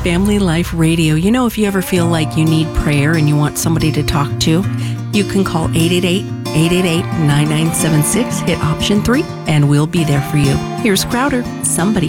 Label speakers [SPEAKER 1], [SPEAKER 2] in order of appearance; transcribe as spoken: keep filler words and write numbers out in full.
[SPEAKER 1] Family Life Radio. You know, if you ever feel like you need prayer and you want somebody to talk to, you can call eight eight eight, eight eight eight, nine nine seven six, hit option three, and we'll be there for you. Here's Crowder, Somebody